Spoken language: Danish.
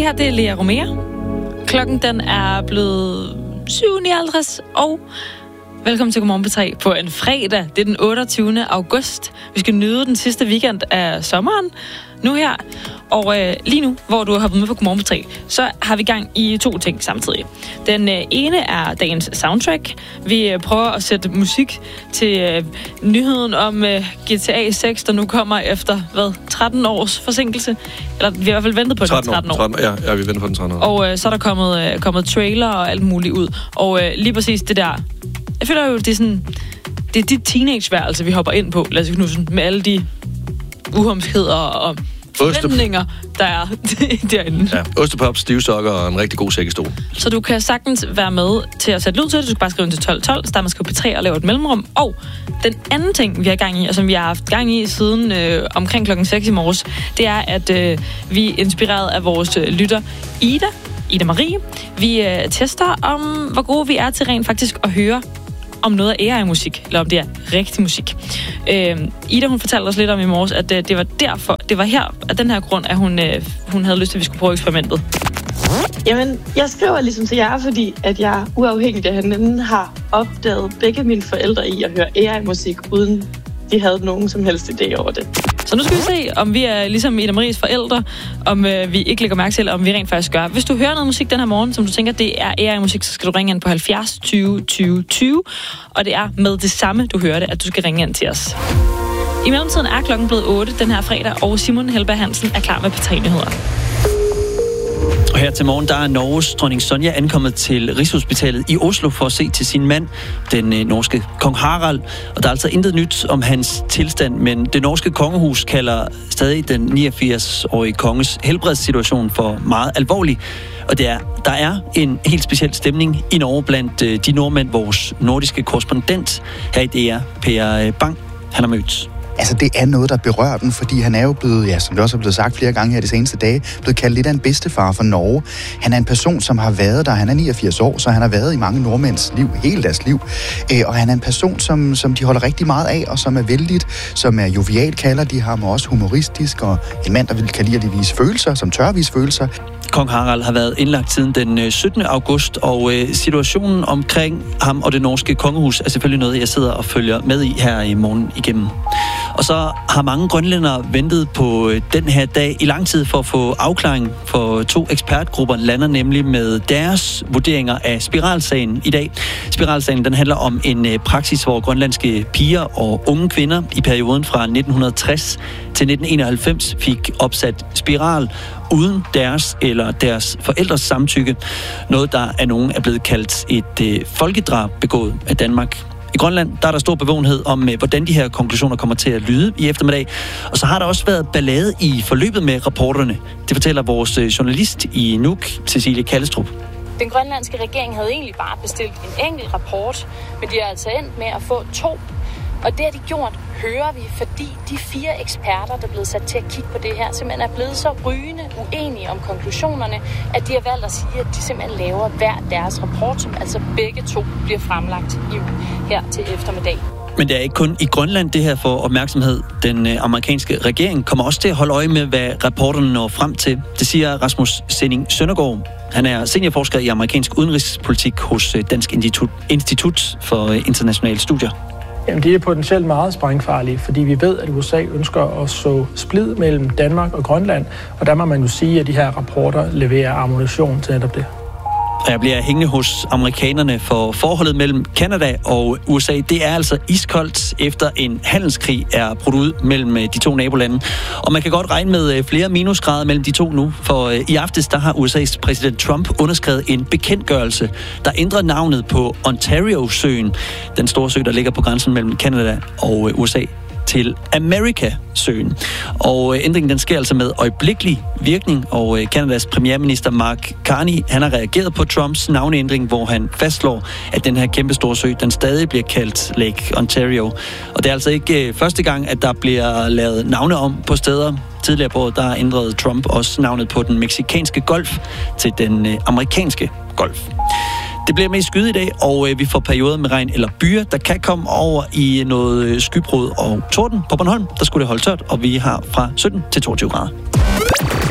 Det her, det er Lea Romea. Klokken den er blevet 7:59, og velkommen til Godmorgen P3 på en fredag. Det er den 28. august. Vi skal nyde den sidste weekend af sommeren nu her. Og lige nu, hvor du har hoppet med på Godmorgen P3, så har vi gang i 2 ting samtidig. Den ene er dagens soundtrack. Vi prøver at sætte musik til nyheden om GTA 6, der nu kommer efter, 13 års forsinkelse? Eller vi har i hvert fald ventet på den 13 år. Ja, vi venter på den 13 år. Og så er der kommet trailer og alt muligt ud. Og lige præcis det der... Jeg føler jo, det er sådan... Det er dit teenageværelse, vi hopper ind på, Lasse Knudsen, med alle de uhumskheder og forventninger, der er derinde. Ja, ostepop, stivsokker og en rigtig god sækkestol. Så du kan sagtens være med til at sætte lyd til det. Du skal bare skrive ind til 1212, så der man skrive P3 og lave et mellemrum. Og den anden ting, vi har gang i, og som vi har haft gang i siden omkring klokken 6 i morges, det er, at vi er inspireret af vores lytter Ida Marie. Vi tester om, hvor gode vi er til rent faktisk at høre om noget af AI-musik, eller om det er rigtig musik. Ida, hun fortalte os lidt om i morges, at det var her, af den her grund, at hun havde lyst til, at vi skulle prøve eksperimentet. Jamen, jeg skriver ligesom til jer, fordi at jeg uafhængigt af hinanden har opdaget begge mine forældre i at høre AI-musik, uden de havde nogen som helst idé over det. Så nu skal vi se, om vi er ligesom Ida Maries forældre, om vi ikke lægger mærke til, om vi rent faktisk gør. Hvis du hører noget musik den her morgen, som du tænker, det er AI-musik, så skal du ringe ind på 70 20 20 20. Og det er med det samme, du hører det, at du skal ringe ind til os. I mellemtiden er klokken blevet 8 den her fredag, og Simon Helberg Hansen er klar med P3-nyheder. Og her til morgen, der er Norges dronning Sonja ankommet til Rigshospitalet i Oslo for at se til sin mand, den norske kong Harald. Og der er altså intet nyt om hans tilstand, men det norske kongehus kalder stadig den 89-årige konges helbredssituation for meget alvorlig. Og der er en helt speciel stemning i Norge blandt de nordmænd, vores nordiske korrespondent her i DR, Per Bang, han har mødt. Altså, det er noget, der berører den, fordi han er jo blevet, ja, som det også er blevet sagt flere gange her de seneste dage, blevet kaldt lidt af en bedstefar for Norge. Han er en person, som har været der. Han er 89 år, så han har været i mange nordmænds liv, hele deres liv. Og han er en person, som de holder rigtig meget af, og som er vældigt, som er jovial, kalder de ham, og også humoristisk, og en mand, der kan lide at vise følelser, som tør vise følelser. Kong Harald har været indlagt siden den 17. august, og situationen omkring ham og det norske kongehus er selvfølgelig noget, jeg sidder og følger med i her i morgen igennem. Og så har mange grønlændere ventet på den her dag i lang tid for at få afklaring, for 2 ekspertgrupper lander nemlig med deres vurderinger af spiralsagen i dag. Spiralsagen, den handler om en praksis, hvor grønlandske piger og unge kvinder i perioden fra 1960 til 1991 fik opsat spiral uden deres eller deres forældres samtykke. Noget, der af nogen er blevet kaldt et folkedrab begået af Danmark. I Grønland, der er der stor bevågenhed om, hvordan de her konklusioner kommer til at lyde i eftermiddag. Og så har der også været ballade i forløbet med rapporterne. Det fortæller vores journalist i Nuuk, Cecilie Kallestrup. Den grønlandske regering havde egentlig bare bestilt en enkelt rapport, men de er altså endt med at få 2. Og det har de gjort, hører vi, fordi de 4 eksperter, der er blevet sat til at kigge på det her, simpelthen er blevet så rygende uenige om konklusionerne, at de har valgt at sige, at de simpelthen laver hver deres rapport, som altså begge 2 bliver fremlagt her til eftermiddag. Men det er ikke kun i Grønland, det her får opmærksomhed. Den amerikanske regering kommer også til at holde øje med, hvad rapporterne når frem til. Det siger Rasmus Sending Søndergaard. Han er seniorforsker i amerikansk udenrigspolitik hos Dansk Institut for Internationale Studier. Jamen, det er potentielt meget sprængfarligt, fordi vi ved, at USA ønsker at så splid mellem Danmark og Grønland, og der må man jo sige, at de her rapporter leverer ammunition til netop det. Jeg bliver hængende hos amerikanerne, for forholdet mellem Canada og USA, det er altså iskoldt efter en handelskrig er brudt ud mellem de 2 nabolande. Og man kan godt regne med flere minusgrader mellem de 2 nu, for i aftes der har USA's præsident Trump underskrevet en bekendtgørelse, der ændrer navnet på Ontario-søen, den store sø, der ligger på grænsen mellem Canada og USA, til America-søen. Og ændringen den sker altså med øjeblikkelig virkning, og Kanadas premierminister Mark Carney, han har reageret på Trumps navneændring, hvor han fastslår, at den her kæmpe store sø, den stadig bliver kaldt Lake Ontario. Og det er altså ikke første gang, at der bliver lavet navne om på steder. Tidligere på året, der ændrede Trump også navnet på den mexikanske golf til den amerikanske golf. Det bliver mest skyet i dag, og vi får perioder med regn eller byer, der kan komme over i noget skybrud og torden på Bornholm. Der skulle det holde tørt, og vi har fra 17 til 22 grader.